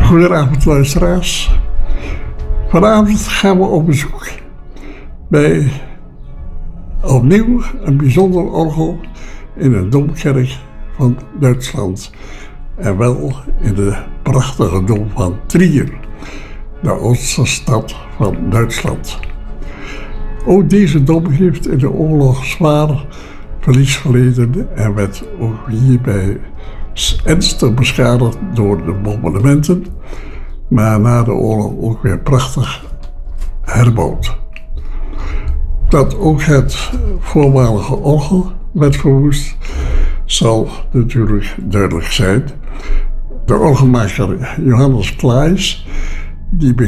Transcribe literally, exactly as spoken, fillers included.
Goedenavond luisteraars. Vanavond gaan we op bezoek bij opnieuw een bijzonder orgel in een domkerk van Duitsland. En wel in de prachtige dom van Trier, de oudste stad van Duitsland. Ook deze dom heeft in de oorlog zwaar verlies geleden en werd ook hierbij ernstig beschadigd door de bombardementen, maar na de oorlog ook weer prachtig herbouwd. Dat ook het voormalige orgel werd verwoest, zal natuurlijk duidelijk zijn. De orgelmaker Johannes Claes, die